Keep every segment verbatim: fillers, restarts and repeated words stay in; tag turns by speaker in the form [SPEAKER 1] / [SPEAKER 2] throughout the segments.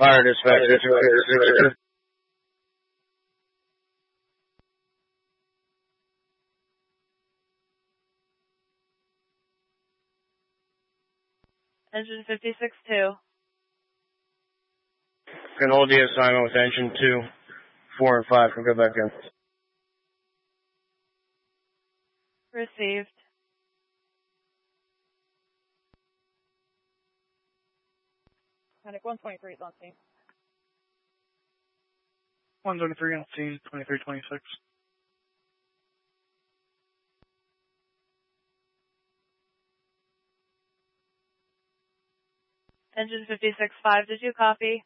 [SPEAKER 1] Fire dispatch, this is
[SPEAKER 2] Engine fifty-six two.
[SPEAKER 1] Can hold the assignment with engine two, four, and five. Can go back in.
[SPEAKER 2] Received. Medic one twenty-three is on scene.
[SPEAKER 3] one twenty-three on scene, twenty-three twenty-six.
[SPEAKER 2] Engine fifty-six five, did you copy?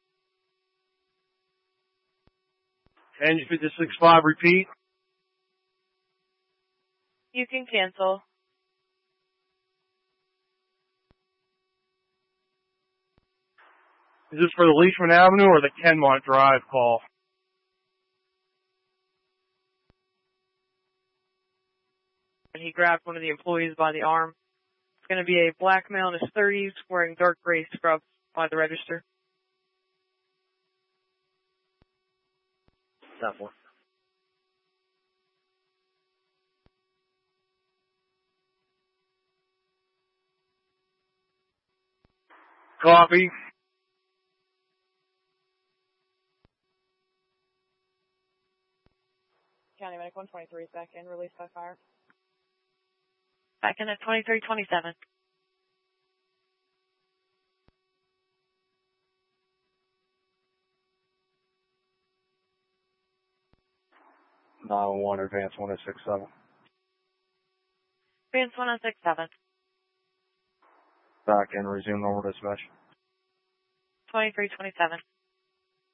[SPEAKER 3] Engine fifty-six five, repeat.
[SPEAKER 2] You can cancel.
[SPEAKER 3] Is this for the Leachman Avenue or the Kenmont Drive call?
[SPEAKER 4] And he grabbed one of the employees by the arm. It's going to be a black male in his thirties wearing dark gray scrubs by the register.
[SPEAKER 1] That one.
[SPEAKER 3] Copy.
[SPEAKER 2] County Medic one twenty-three is back in, released by fire.
[SPEAKER 4] Back in at twenty-three twenty-seven.
[SPEAKER 1] nine one, advance one oh six seven.
[SPEAKER 4] Advance one oh six seven.
[SPEAKER 1] Back in, resume normal dispatch.
[SPEAKER 4] twenty-three twenty-seven.